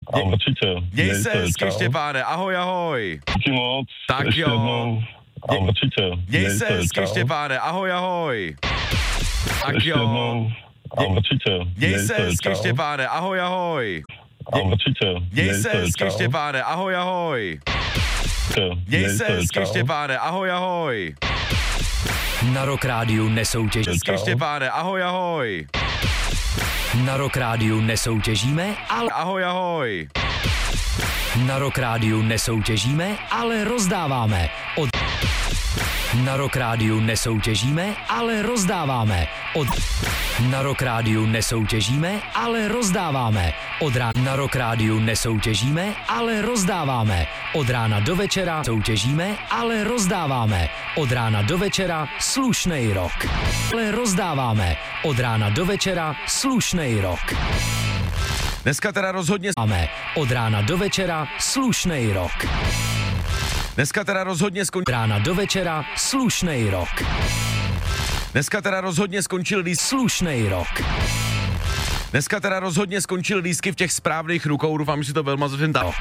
Určitě. Měj se hezky, Štěpáne, ahoj, ahoj. Díky moc. Tak ještě jo. Jednou. Určitě. Měj se hezky, Štěpáne, ahoj, ahoj. Tak ještě jo. Jednou. Určitě. Měj se hezky, Štěpáne, ahoj, ahoj. Určitě. Měj se hezky, Štěpáne, ahoj, ahoj. Měj se hezky, Štěpáne, ahoj, ahoj. Na Rock Rádiu nesoutěžíme. Hezky, Štěpáne, ahoj, ahoj. Na Rock Rádiu nesoutěžíme, ale... Ahoj, ahoj. Na Rock Rádiu nesoutěžíme, ale rozdáváme. Na Rock Rádiu nesoutěžíme, ale rozdáváme. Na Rock Rádiu nesoutěžíme, ale rozdáváme. Na Rock Rádiu nesoutěžíme, ale rozdáváme. Od rána do večera soutěžíme, ale rozdáváme. Od rána do večera slušnej rock. Ale rozdáváme. Od rána do večera slušnej rock. Dneska teda rozhodně... Máme od rána do večera slušnej rock. Dneska teda rozhodně Od rána do večera slušnej rock. Dneska teda rozhodně skončil Slušnej rock. Dneska teda rozhodně skončil lístky v těch správných rukou, doufám, že si to velma zvěndá.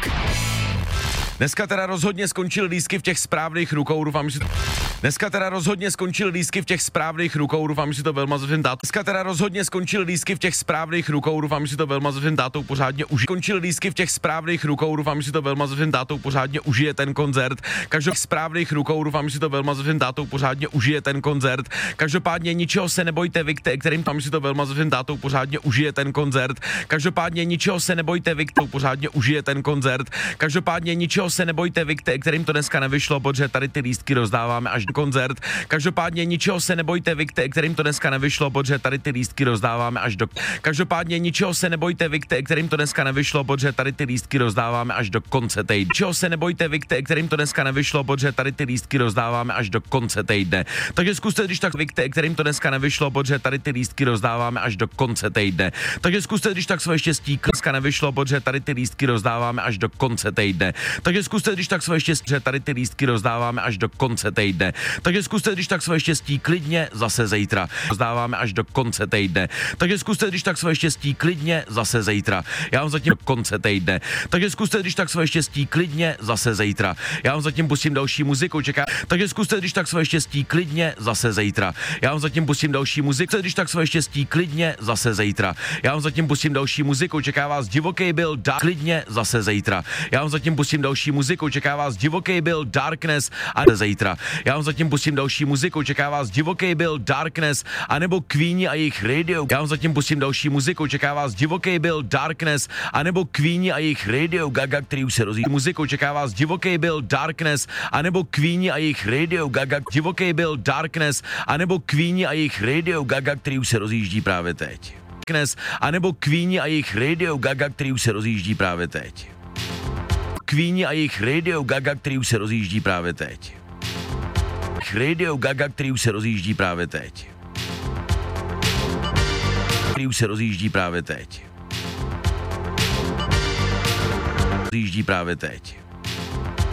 Dneska teda rozhodně skončil lístky v těch správných rukou, doufám, že Dneska teda rozhodně skončil lístky v těch správných rukou, doufám, že si to velma zvěndá. Dneska teda rozhodně skončil lístky v těch správných rukou, doufám, že si to velma zvěndátou pořádně užije. Skončil lístky v těch správných rukou, doufám, že si to velma zvěndátou pořádně užije ten koncert. Každopádně správných rukou, doufám, že si to velma zvěndátou pořádně užije ten koncert. Každopádně ničeho se nebojte vy, kterým tam si to velma zvěndátou pořádně užije ten koncert. Každopádně ničeho se nebojte vy, pořádně užije ten koncert. Každopádně ničeho se nebojte vy, kterým to dneska nevyšlo, protože tady ty lístky rozdáváme až do koncert. Každopádně ničeho se nebojte vy, kterým to dneska nevyšlo, protože tady ty lístky rozdáváme až do Každopádně ničeho se nebojte vy, kterým to dneska nevyšlo, protože tady ty lístky rozdáváme až do konce týdne. Ničeho se nebojte vy, kterým to dneska nevyšlo, protože tady ty lístky rozdáváme až do konce týdne. Takže zkuste, když tak vy, kterým to dneska nevyšlo, protože tady ty lístky rozdáváme až do konce týdne. Takže zkuste, když tak svoje štěstí dneska nevyšlo, protože tady ty lístky rozdáváme až do konce týdne. Takže zkuste, když tak svoje štěstí, že tady ty lístky rozdáváme až do konce týdne. Takže zkuste, když tak svoje štěstí klidně zase zítra. Rozdáváme až do konce týdne. Takže zkuste, když tak svoje štěstí klidně zase zítra. Já vám zatím do konce týdne. Takže zkuste, když tak svoje štěstí klidně zase zítra. Já vám zatím pustím další muziku, čeká. Takže zkuste, když tak svoje štěstí klidně zase zítra. Já vám zatím pustím další muziku, když tak svoje štěstí klidně zase zítra. Já vám zatím pustím další muziku, čeká vás divoký byl klidně zase zítra. Já vám zatím pustím další muziku, čeká vás divoký byl Darkness a zítra. Já vám zatím pustím další muziku, čeká vás divoký byl Darkness a nebo Queeni a jejich Radio. Já vám zatím pustím další muziku, čeká vás divoký byl Darkness a nebo Queeni a jejich Radio Gaga, který už se rozjíždí. Muziku čeká vás divoký byl Darkness a nebo Queeni a jejich Radio Gaga. Divoký byl Darkness a nebo Queeni a jejich Radio Gaga, který už se rozjíždí právě teď. A nebo Queeni a jejich Radio Gaga, který už se rozjíždí právě teď. Queeni a jejich Radio Gaga, který už se rozjíždí právě teď. Radio Gaga, který už se rozjíždí právě teď. Který už se rozjíždí právě teď. Rozjíždí právě teď.